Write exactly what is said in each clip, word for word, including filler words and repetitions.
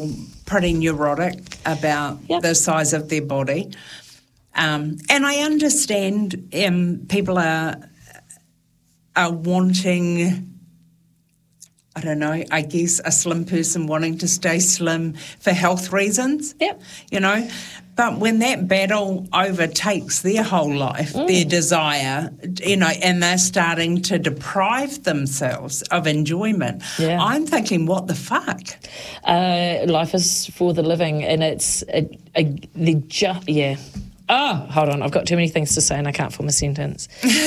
still pretty neurotic about yep. the size of their body. Um, and I understand um, people are are wanting, I don't know, I guess a slim person wanting to stay slim for health reasons. Yep. You know, but when that battle overtakes their whole life, mm. their desire, you know, and they're starting to deprive themselves of enjoyment, yeah. I'm thinking, what the fuck? Uh, life is for the living, and it's a, a, the ju- yeah. Oh, hold on. I've got too many things to say and I can't form a sentence.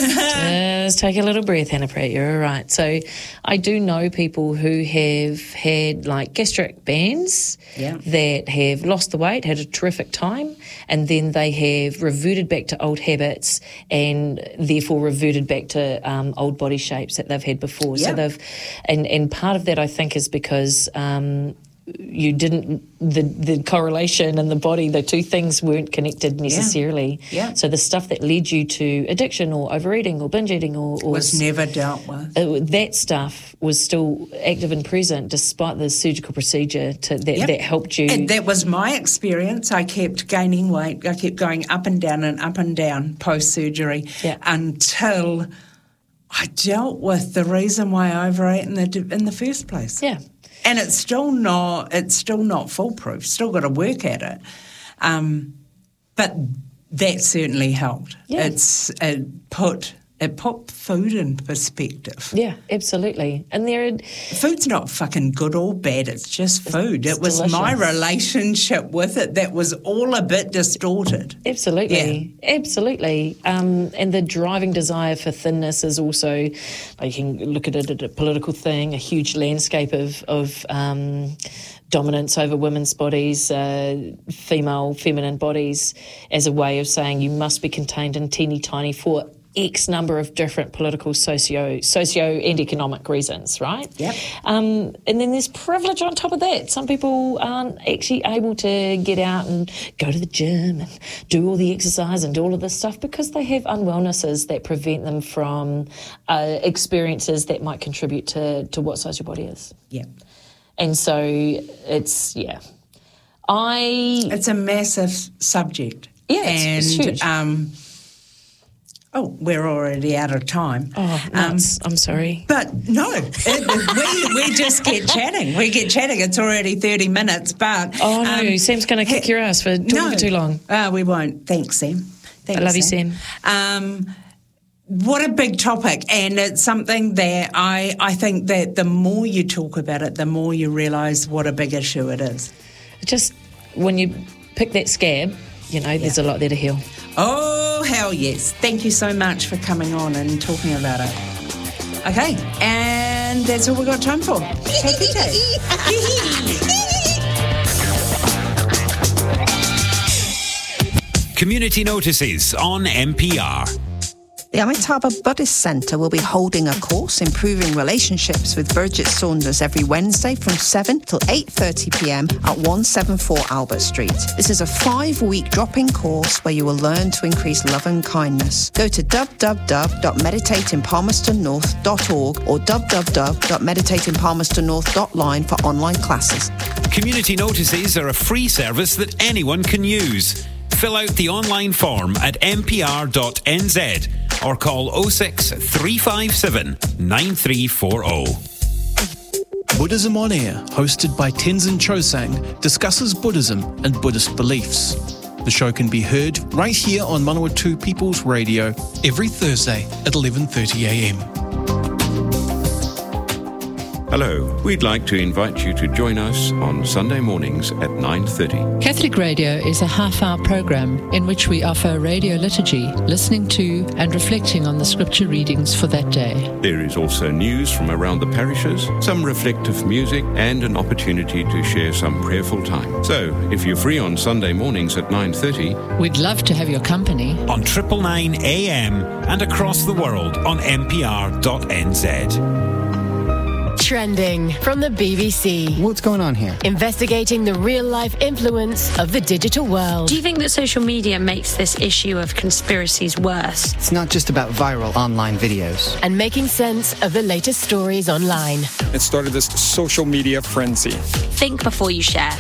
Just take a little breath, Hannah Pratt. You're all right. So I do know people who have had like gastric bands yeah. that have lost the weight, had a terrific time, and then they have reverted back to old habits and therefore reverted back to um, old body shapes that they've had before. Yeah. So they've, and, and part of that I think is because um, you didn't, the, the correlation in the body, the two things weren't connected necessarily. Yeah. Yeah. So the stuff that led you to addiction or overeating or binge eating or... or was never dealt with. Uh, that stuff was still active and present despite the surgical procedure to, that, yep. that helped you. And that was my experience. I kept gaining weight. I kept going up and down and up and down post-surgery yeah. until I dealt with the reason why I overate in the, in the first place. Yeah. And it's still not it's still not foolproof. Still got to work at it, um, but that certainly helped. Yeah. It's it put it put food in perspective. Yeah, absolutely. And there, are, food's not fucking good or bad. It's just food. It's it was delicious. My relationship with it that was all a bit distorted. Absolutely, yeah. absolutely. Um, and the driving desire for thinness is also, you can look at it as a political thing, a huge landscape of of um, dominance over women's bodies, uh, female, feminine bodies, as a way of saying you must be contained in teeny tiny for X number of different political, socio, socio and economic reasons, right? Yep. Um, and then there's privilege on top of that. Some people aren't actually able to get out and go to the gym and do all the exercise and do all of this stuff because they have unwellnesses that prevent them from uh, experiences that might contribute to, to what size your body is. Yeah. And so it's, yeah. I... It's a massive subject. Yeah, it's, and, it's huge. Um, Oh, we're already out of time. Oh, nuts. Um, I'm sorry. But no, it, we, we just get chatting. We get chatting. It's already thirty minutes, but... Oh, no, um, Sam's going to kick your ass for talking no, for too long. Uh, we won't. Thanks, Sam. Thanks, I love Sam. you, Sam. Um, what a big topic, and it's something that I, I think that the more you talk about it, the more you realise what a big issue it is. Just when you pick that scab, you know, there's yeah. a lot there to heal. Oh, hell yes. Thank you so much for coming on and talking about it. Okay, and that's all we've got time for. Happy day. Community notices on M P R. The Amitabha Buddhist Centre will be holding a course improving relationships with Bridget Saunders every Wednesday from seven till eight thirty p m at one seventy-four Albert Street. This is a five-week drop-in course where you will learn to increase love and kindness. Go to w w w dot meditate in palmerston north dot org or w w w dot meditate in palmerston north dot line for online classes. Community notices are a free service that anyone can use. Fill out the online form at m p r dot n z or call oh six three five seven nine three four oh. Buddhism On Air, hosted by Tenzin Chosang, discusses Buddhism and Buddhist beliefs. The show can be heard right here on Manawatu People's Radio every Thursday at eleven thirty a m. Hello, we'd like to invite you to join us on Sunday mornings at nine thirty. Catholic Radio is a half-hour program in which we offer radio liturgy, listening to and reflecting on the scripture readings for that day. There is also news from around the parishes, some reflective music, and an opportunity to share some prayerful time. So, if you're free on Sunday mornings at nine thirty, we'd love to have your company on triple nine A M and across the world on m p r dot n z. Trending from the B B C. What's going on here? Investigating the real-life influence of the digital world. Do you think that social media makes this issue of conspiracies worse? It's not just about viral online videos. And making sense of the latest stories online. It started this social media frenzy. Think before you share.